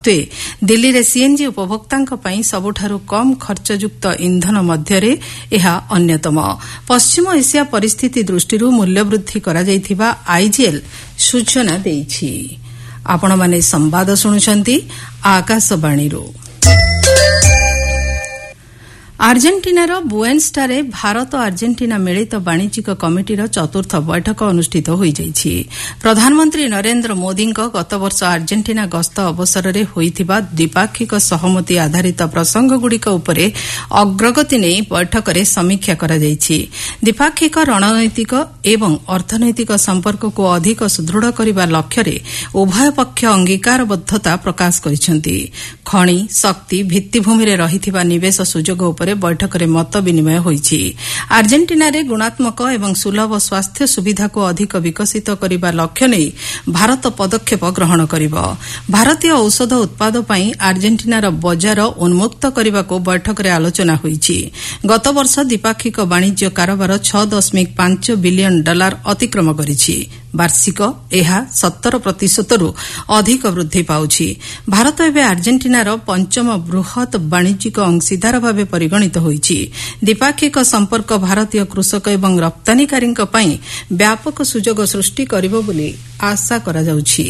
Delhi CNG उपभोक्तांक पई सबुठारु कम खर्चयुक्त इंधन मध्यरे एहा अन्यतम। पश्चिम एशिया परिस्थिति दृष्टिरू मूल्यवृद्धि करा जायथिबा आईजीएल सूचना देइछि। आपण माने संवाद सुनुछंती आकाशवाणीरू। आर्जेंटिनार बुएनस्टारे भारत आर्जेंटिना मिलित वाणिज्यिक कमिटीर चतुर्थ बैठक अनुष्ठित होई जाइछि। प्रधानमंत्री नरेंद्र मोदी गत वर्ष आर्जेंटिना गस्त अवसर होइथिबा द्विपाक्षिक सहमति आधारित प्रसंगगुड़िक उपरे अग्रगति नै बैठक में समीक्षा करा जाइछि। द्विपाक्षिक रणनैतिक एवं अर्थनैतिक संपर्क को अधिक सुदृढ़ करबा लक्ष्य उभय पक्ष अंगीकारबद्धता प्रकाश करिसेंति। खनि शक्ति भित्तिभूमि रे रहिथिबा निवेश सुजोग बैठक में मत विनिमय होइछि। आर्जेंटिना रे गुणात्मक एवं सुलभ स्वास्थ्य सुविधा को अधिक विकसित करबा लक्ष्य नै भारत पदक्षेप ग्रहण करिबो। भारतीय औषध उत्पाद पई आर्जेंटिनार बजार उन्मुक्त करबा को बैठक में आलोचना होइछि। गत वर्ष द्विपाक्षिक वाणिज्य कारोबार 6.5 बिलियन डॉलर अतिक्रम करिछि। वार्षिक एहा 70% रु अधिक वृद्धि पाउछि। भारत एवं आर्जेंटिनार पंचम बृहत वाणिज्यिक अंशीदार भाव परिगणित होइछि। द्विपाक्षिक संपर्क भारतीय कृषक एवं रप्तानीकारी व्यापक सुजोग सृष्टि करिबो बोली आशा करा जाउछि।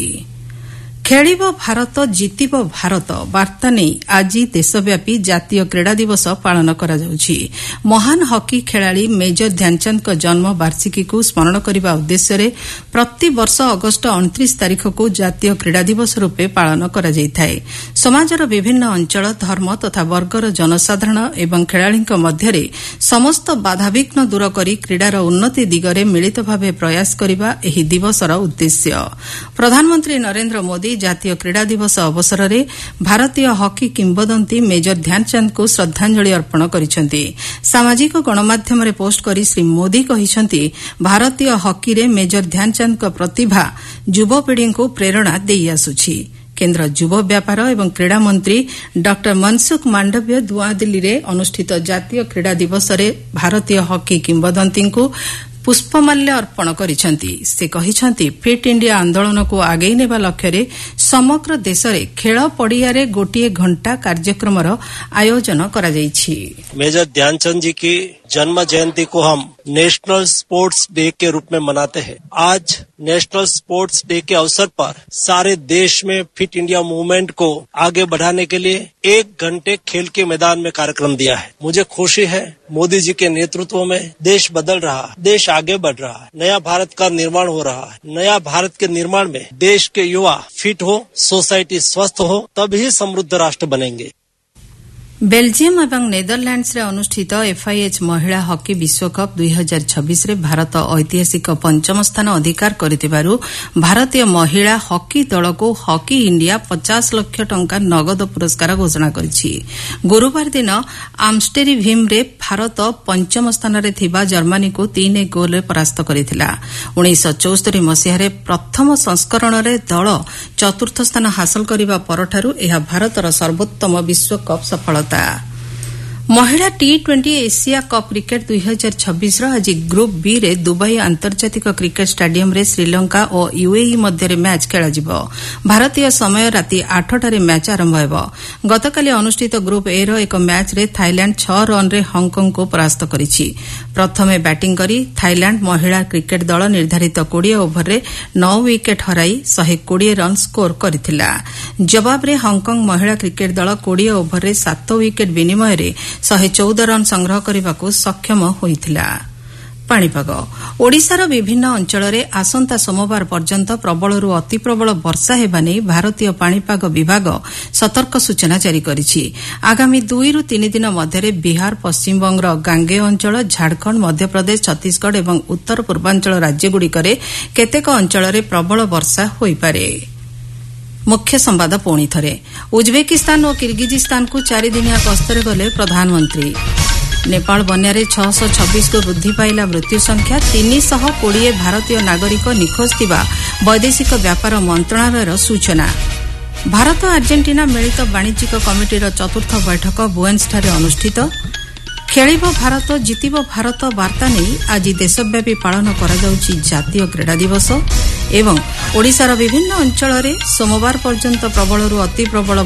खेलिब भारत जीतिब भारत वार्ता नै आज देशव्यापी जातीय क्रीड़ा दिवस पालन करा जाउछि। महान हॉकी खेलाड़ी मेजर ध्यानचंद जन्म वार्षिकी को स्मरण करने उद्देश्य प्रति वर्ष अगस्ट 29 तारीख को जातीय क्रीड़ा दिवस रूपे पालन करा जायଥାଏ। समाजर विभिन्न अंचल धर्म तथा वर्गर जनसाधारण एवं खेलाड़ी मध्य समस्त बाधाविघ्न दूर करी क्रीडार उन्नति दिगरे मिलित भावे प्रयास करबा एही दिवसर उद्देश्य। प्रधानमंत्री नरेंद्र मोदी जातीय क्रीड़ा दिवस अवसर में भारतीय हॉकी किंवदंती मेजर ध्यानचंद को श्रद्धांजलि अर्पण करिसेंति। सामाजिक गणमाध्यम रे पोस्ट करी श्री मोदी कहिसेंति भारतीय हॉकी रे मेजर ध्यानचंद को प्रतिभा युवपीढ़ी को प्रेरणा देई आसुछि। केन्द्र युव व्यापार एवं क्रीड़ा मंत्री डॉ मनसुख मांडव्य नूआदिल्ली रे अनुष्ठित जातीय क्रीड़ा दिवस रे भारतीय हॉकी किंवदंती को पुष्पमाल्य अर्पण करिसेंति। से कहिसेंति फिट इंडिया आंदोलन को आगेई नेबा लक्ष्य समग्र देश में खेल पड़िया रे गोटिए घंटा कार्यक्रम आयोजन करा जाइछि। मेजर ध्यानचंद जी की जन्म जयंती को हम नेशनल स्पोर्ट्स डे के रूप में मनाते हैं। आज नेशनल स्पोर्ट्स डे के अवसर पर सारे देश में फिट इंडिया मूवमेंट को आगे बढ़ाने के लिए 1 घंटे खेल के मैदान में कार्यक्रम दिया है। मुझे खुशी है मोदी जी के नेतृत्व में देश बदल रहा है, देश आगे बढ़ रहा है, नया भारत का निर्माण हो रहा है। नया भारत के निर्माण में देश के युवा फिट हो, सोसाइटी स्वस्थ हो, तभी समृद्ध राष्ट्र बनेंगे। बेल्जियम एवं नेदरलैंड्स रे अनुष्ठित एफआईएच महिला हॉकी विश्वकप 2026 रे भारत ऐतिहासिक 5म स्थान अधिकार करथिबारु भारतीय महिला हॉकी दल को हॉकी इंडिया 50 लाख टंका नगद पुरस्कार घोषणा करिछि। गुरुवार दिन आम्स्टेरिभिम रे भारत 5म स्थान रे थिबा जर्मनी को 3-1 गोल रे परास्त करिथिला। 1974 मसिहा रे प्रथम संस्करण रे दल चतुर्थ स्थान हासिल करिबा परठारु एहा भारतर सर्वोत्तम विश्वकप सफलता। महिला टी20 एशिया कप क्रिकेट 2026 आज ग्रुप बी रे दुबई अंतर्जातिक क्रिकेट स्टेडियम रे श्रीलंका और यूएई मध्य मैच खेला जिवो। भारतीय समय राति 8टारे मैच आरंभ हेबो। गतकाली अनुष्ठित ग्रुप ए रो एक मैच रे थाईलैंड 6 रन रे हांगकांग को परास्त करिछि। प्रथमे बैटिंग करी थाईलैंड महिला क्रिकेट दल निर्धारित 20 ओभर रे 9 विकेट हराई 120 रन स्कोर करथिला। जवाब रे हांगकांग महिला क्रिकेट दल 20 ओभर रे 7 विकेट विनिमय रे 114 रन संग्रह करने सक्षम होइथिला। पाणीपाग ओडिशार विभिन्न अंचल में आसंता सोमवार पर्यंत प्रबलरू अति प्रबल वर्षा हेबा नै भारतीय पाणीपाग विभाग सतर्क सूचना जारी करिछि। आगामी 2 ରୁ 3 दिन मध्य बिहार, पश्चिम बंगर गांगेय अंचल, झारखंड, मध्यप्रदेश, छत्तीसगढ़ एवं उत्तर पूर्वांचल राज्यगुड़िकरे केतेक अंचल में प्रबल वर्षा होइपारे। मुख्य संवाद पुणी थरे उज्बेकिस्तान और किर्गिजिस्तान को 4 दिनिया गस्तरे गले प्रधानमंत्री। नेपाल बन्यारे 626 को वृद्धि पाइला मृत्यु संख्या। 320 भारतीय नागरिक निखोज थिबा वैदेशिक व्यापार मंत्रणालयर सूचना। भारत आर्जेंटिना मिलित वाणिज्यिक कमिटीर चतुर्थ बैठक बुएनसଠାରେ अनुष्ठित। खेलिब भारत जीतिब भारत वार्ता नहीं आज देशव्यापी पालन करा जाउछि जातीय क्रीड़ा दिवस। एवं ओडिशार विभिन्न अंचल में सोमवार पर्यंत प्रबलरू अति प्रबल